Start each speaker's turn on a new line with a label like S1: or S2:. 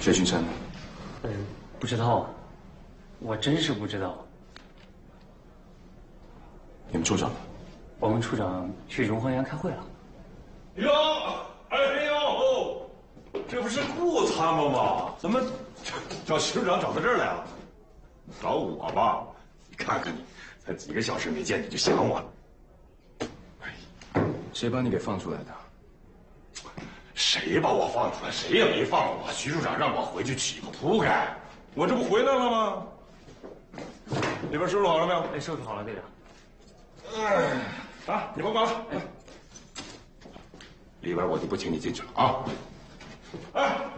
S1: 薛君琛。
S2: 不知道啊，我真是不知道。
S1: 你们处长呢？
S2: 我们处长去荣华园开会了。
S3: 哟，哎呦，这不是顾参谋吗？怎么找徐处长找到这儿来了？找我吧？你看看你，才几个小时没见你就想我了。
S1: 谁把你给放出来的？
S3: 谁把我放出来？谁也没放我。徐处长让我回去取个铺盖，我这不回来了吗？里边收拾好了没有？
S2: 哎，收拾好了，队长。
S3: 啊，你甭管了。里边我就不请你进去了啊。哎。